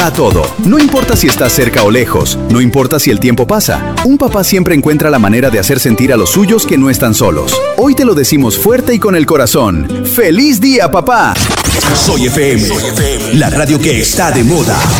A todo. No importa si estás cerca o lejos, no importa si el tiempo pasa. Un papá siempre encuentra la manera de hacer sentir a los suyos que no están solos. Hoy te lo decimos fuerte y con el corazón. ¡Feliz día, papá! Soy FM, la radio que está de moda.